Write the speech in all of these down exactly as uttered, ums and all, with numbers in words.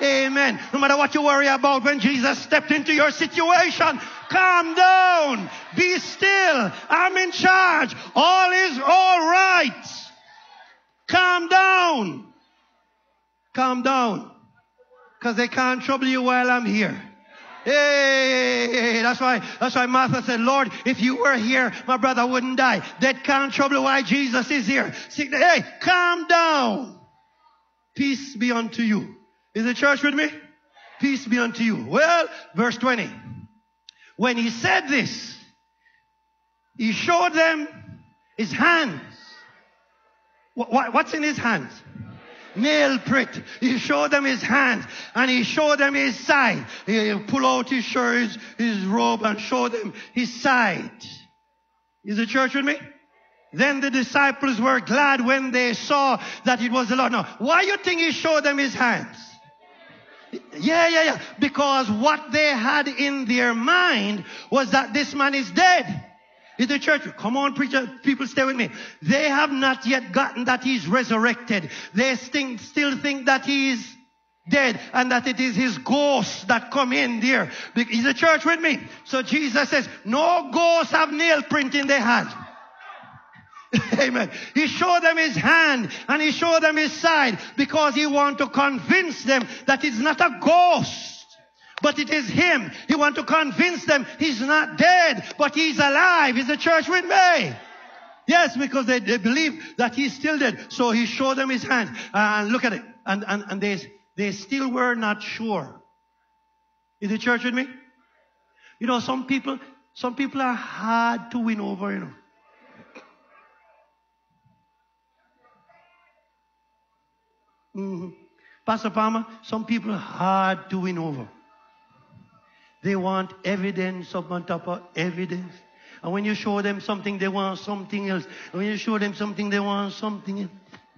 Amen. No matter what you worry about, when Jesus stepped into your situation, calm down. Be still. I'm in charge. All is all right. Calm down. Calm down. Because they can't trouble you while I'm here. Hey, that's why, that's why Martha said, Lord, if you were here, my brother wouldn't die. That can't trouble why Jesus is here. See, hey, calm down. Peace be unto you. Is the church with me? Peace be unto you. Well, verse twenty. When he said this, he showed them his hands. What, what, what's in his hands? Nail prick. He showed them his hands and he showed them his side. He pulled out his shirt, his, his robe and showed them his side. Is the church with me? Then the disciples were glad when they saw that it was the Lord. Now, why you think he showed them his hands? Yeah, yeah, yeah. Because what they had in their mind was that this man is dead. Is the church? Come on, preacher. People, stay with me. They have not yet gotten that he's resurrected. They think, still think that he's dead and that it is his ghosts that come in there. Is the church with me? So Jesus says, no ghosts have nail print in their hand. Amen. He showed them his hand and he showed them his side because he wanted to convince them that it's not a ghost. But it is him. He wants to convince them he's not dead, but he's alive. Is the church with me? Yes, because they, they believe that he's still dead. So he showed them his hand. And uh, look at it. And, and, and they, they still were not sure. Is the church with me? You know, some people, some people are hard to win over, you know. Mm-hmm. Pastor Palmer, some people are hard to win over. They want evidence upon top of evidence. And when you show them something, they want something else. And when you show them something, they want something else.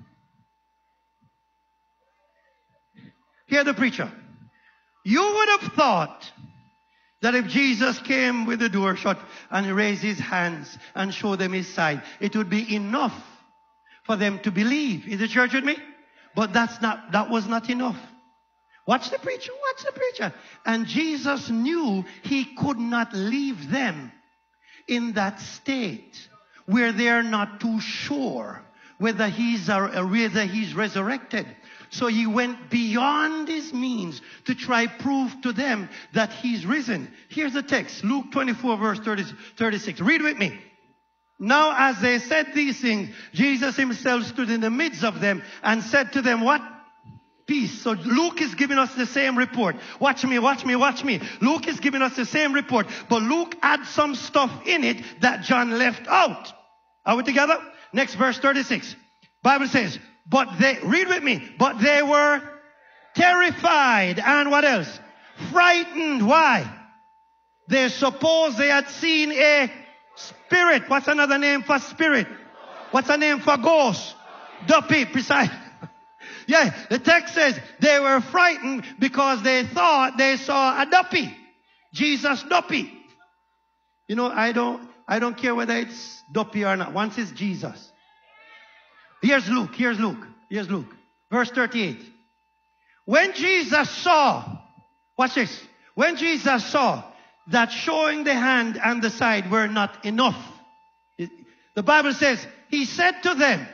Hear the preacher. You would have thought that if Jesus came with the door shut and raised his hands and showed them his side, it would be enough for them to believe. Is the church with me? But that's not, that was not enough. Watch the preacher, watch the preacher. And Jesus knew he could not leave them in that state where they're not too sure whether he's, a, whether he's resurrected. So he went beyond his means to try prove to them that he's risen. Here's the text, Luke twenty-four verse thirty, thirty-six. Read with me. Now as they said these things, Jesus himself stood in the midst of them and said to them, what? Peace. So Luke is giving us the same report. Watch me, watch me, watch me. Luke is giving us the same report, but Luke adds some stuff in it that John left out. Are we together? Next verse thirty-six. Bible says, but they, read with me, but they were terrified and what else? Frightened. Why? They supposed they had seen a spirit. What's another name for spirit? What's a name for ghost? Duppy, precise. Yeah, the text says they were frightened because they thought they saw a duppy. Jesus duppy. You know, I don't, I don't care whether it's duppy or not. Once it's Jesus. Here's Luke, here's Luke, here's Luke. Verse thirty-eight. When Jesus saw, watch this. When Jesus saw that showing the hand and the side were not enough, the Bible says, he said to them,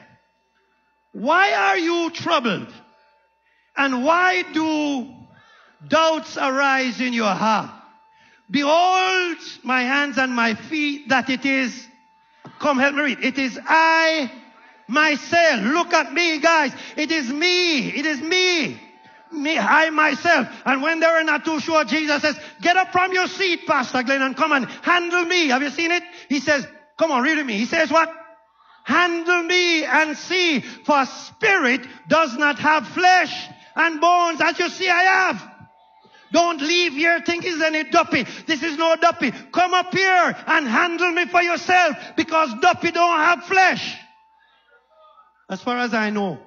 why are you troubled? And why do doubts arise in your heart? Behold my hands and my feet, that it is, come help me read, it is I myself. Look at me, guys. It is me. It is me. Me, I myself. And when they were not too sure, Jesus says, get up from your seat, Pastor Glenn, and come and handle me. Have you seen it? He says, come on, read with me. He says what? Handle me and see, for spirit does not have flesh and bones, as you see I have. Don't leave here thinking it's any duppy. This is no duppy. Come up here and handle me for yourself, because duppy don't have flesh. As far as I know.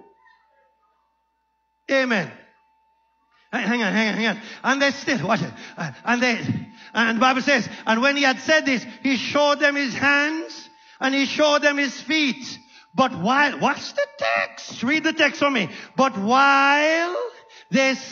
Amen. Hang on, hang on, hang on. And they still, watch it. And they, and the Bible says, and when he had said this, he showed them his hands and he showed them his feet. But while, watch the text. Read the text for me. But while they